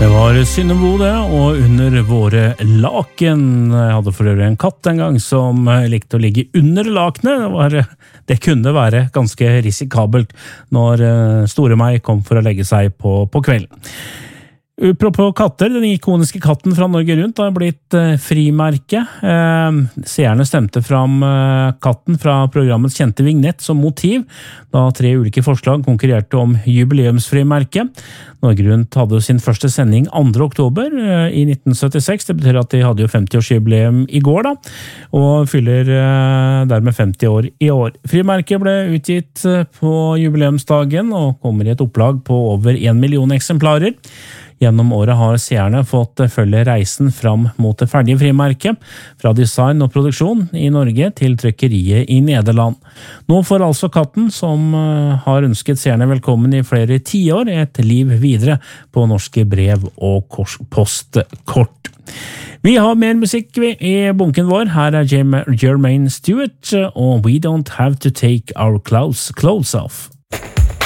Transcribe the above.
Det var Synnebo det, og under våre laken. Jeg hadde for øvrig en katt en gang som likte å ligge under lakene. Det kunne være ganske risikabelt når store meg kom for å legge seg på kvelden. Apropos katter, den ikoniske katten fra Norge Rundt har blitt frimerke. Seerne stemte fram katten fra programmets kjente vignett som motiv, da 3 ulike forslag konkurrerte om jubileumsfrimerke. Norge Rundt hadde sin første sending 2. oktober i 1976, det betyr at de hadde jo 50-årsjubileum i går da, og fyller dermed 50 år i år. Frimerket ble utgitt på jubileumsdagen og kommer i et opplag på over 1 million eksemplarer. Gjennom året har seerne fått følge reisen fram mot det ferdige frimerket, fra design og produksjon i Norge til trykkeriet i Nederland. Nå får altså katten, som har ønsket seerne velkommen i flere tiår, et liv videre på norske brev og postkort. Vi har mer musikk i bunken vår. Her er Jermaine Stewart og We Don't Have to Take Our Clothes Off.